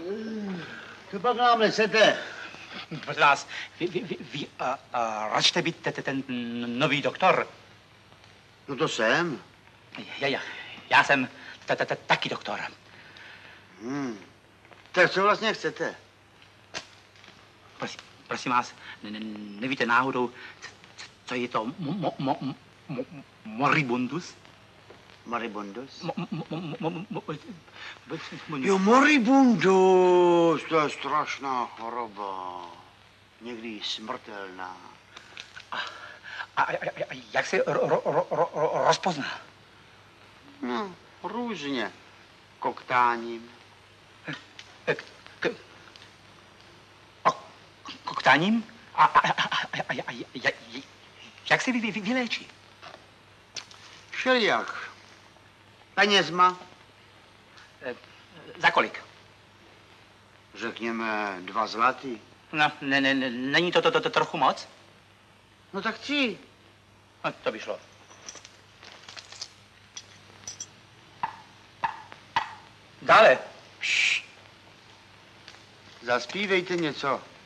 To pak nám nesete. Prosím vás, vy račte být ten nový doktor? No to jsem. Já jsem taky doktor. Tak co vlastně chcete? Prosím vás, nevíte náhodou, co je to moribundus? Moribundus? Jo, moribundus, to je strašná choroba. Někdy smrtelná. A jak se rozpozná? No, různě. Koktáním. Koktáním? A jak se vyléčí? Všelijak. Penězma. Za kolik? Řekněme 2 zlatý. No, není to trochu moc? No tak 3. No, to by šlo. Dále. Zaspívejte něco.